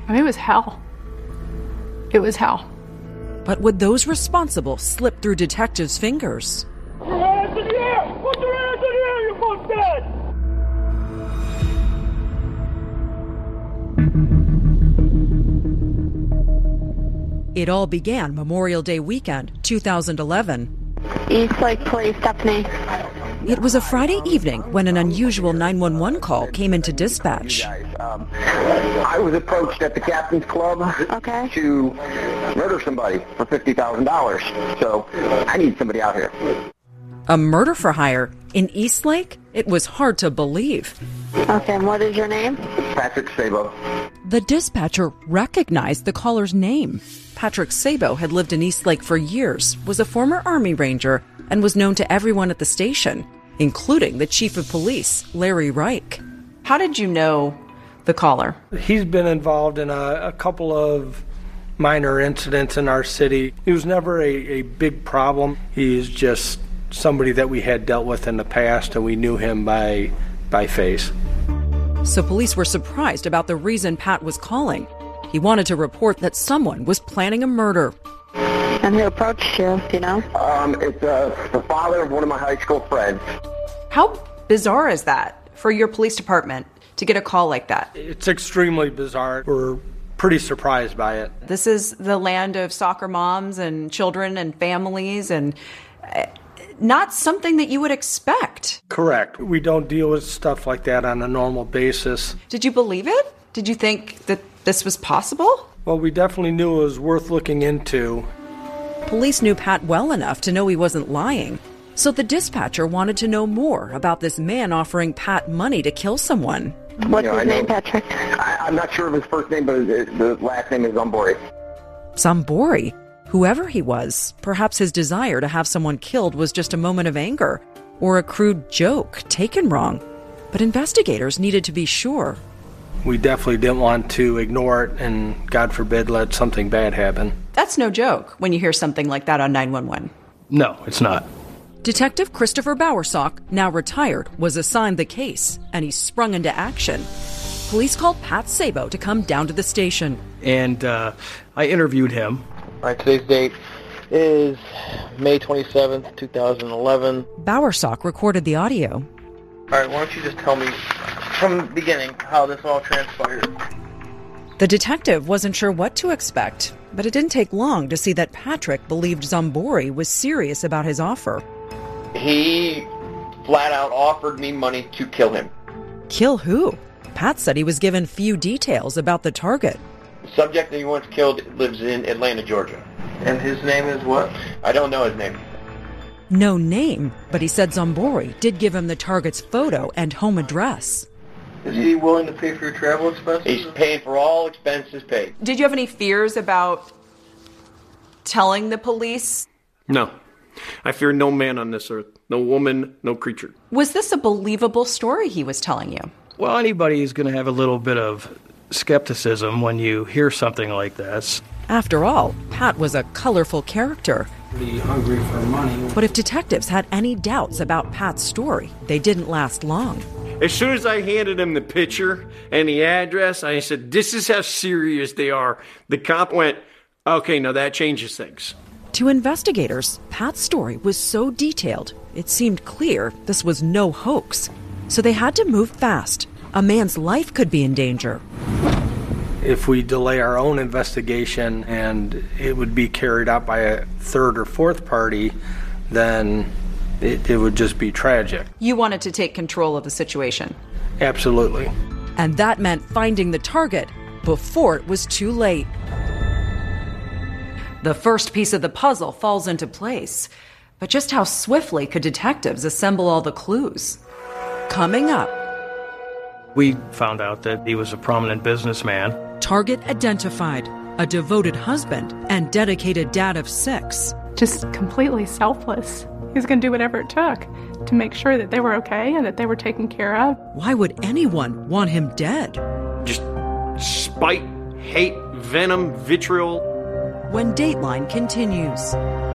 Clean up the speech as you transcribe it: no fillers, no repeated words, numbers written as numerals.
I mean, it was hell. It was hell. But would those responsible slip through detectives' fingers? Put your hands in the air! Put your hands in the air! You're both dead! It all began Memorial Day weekend, 2011. Eastlake Police, Stephanie. It was a Friday evening when an unusual 911 call came into dispatch. I was approached at the Captain's Club to murder somebody for $50,000. So I need somebody out here. A murder for hire in Eastlake? It was hard to believe. Okay, and what is your name? Patrick Sabo. The dispatcher recognized the caller's name. Patrick Sabo had lived in Eastlake for years, was a former Army Ranger, and was known to everyone at the station, including the chief of police, Larry Reich. How did you know the caller? He's been involved in a couple of minor incidents in our city. He was never a big problem. He's just somebody that we had dealt with in the past, and we knew him by face. So police were surprised about the reason Pat was calling. He wanted to report that someone was planning a murder. And who approached you, do you know? It's the father of one of my high school friends. How bizarre is that for your police department to get a call like that? It's extremely bizarre. We're pretty surprised by it. This is the land of soccer moms and children and families, and not something that you would expect. Correct. We don't deal with stuff like that on a normal basis. Did you believe it? Did you think that this was possible? Well, we definitely knew it was worth looking into. Police knew Pat well enough to know he wasn't lying. So the dispatcher wanted to know more about this man offering Pat money to kill someone. What's his name, Patrick? I'm not sure of his first name, but the last name is Zambori. Zambori? Whoever he was, perhaps his desire to have someone killed was just a moment of anger or a crude joke taken wrong. But investigators needed to be sure. We definitely didn't want to ignore it and, God forbid, let something bad happen. That's no joke when you hear something like that on 911. No, it's not. Detective Christopher Bowersock, now retired, was assigned the case, and he sprung into action. Police called Pat Sabo to come down to the station. And I interviewed him. All right, today's date is May 27th, 2011. Bowersock recorded the audio. All right, why don't you just tell me from the beginning how this all transpired? The detective wasn't sure what to expect, but it didn't take long to see that Patrick believed Zambori was serious about his offer. He flat out offered me money to kill him. Kill who? Pat said he was given few details about the target. The subject that he wants killed lives in Atlanta, Georgia. And his name is what? I don't know his name. No name, but he said Zambori did give him the target's photo and home address. Is he willing to pay for your travel expenses? He's paying for all expenses paid. Did you have any fears about telling the police? No. I fear no man on this earth. No woman, no creature. Was this a believable story he was telling you? Well, anybody is going to have a little bit of skepticism when you hear something like this. After all, Pat was a colorful character. Pretty hungry for money. But if detectives had any doubts about Pat's story, they didn't last long. As soon as I handed him the picture and the address, I said, this is how serious they are. The cop went, okay, now that changes things. To investigators, Pat's story was so detailed, it seemed clear this was no hoax. So they had to move fast. A man's life could be in danger. If we delay our own investigation and it would be carried out by a third or fourth party, then it would just be tragic. You wanted to take control of the situation. Absolutely. And that meant finding the target before it was too late. The first piece of the puzzle falls into place. But just how swiftly could detectives assemble all the clues? Coming up. We found out that he was a prominent businessman. Target identified, a devoted husband and dedicated dad of 6. Just completely selfless. He was going to do whatever it took to make sure that they were okay and that they were taken care of. Why would anyone want him dead? Just spite, hate, venom, vitriol. When Dateline continues.